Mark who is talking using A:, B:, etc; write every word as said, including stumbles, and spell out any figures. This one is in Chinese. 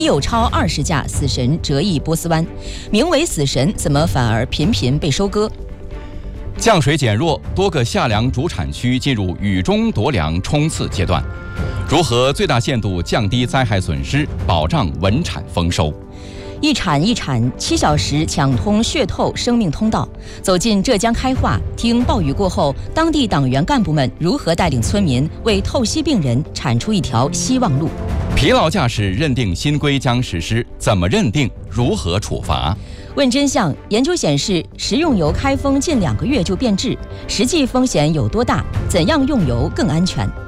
A: 有超二十架死神折翼波斯湾，名为死神，怎么反而频频被收割？
B: 降水减弱，多个夏粮主产区进入雨中夺粮冲刺阶段，如何最大限度降低灾害损失，保障稳产丰收？
A: 一产一产，七小时抢通血透生命通道。走进浙江开化，听暴雨过后，当地党员干部们如何带领村民为透析病人铲出一条希望路。
B: 疲劳驾驶认定新规将实施，怎么认定？如何处罚？
A: 问真相，研究显示，食用油开封近两个月就变质，实际风险有多大？怎样用油更安全？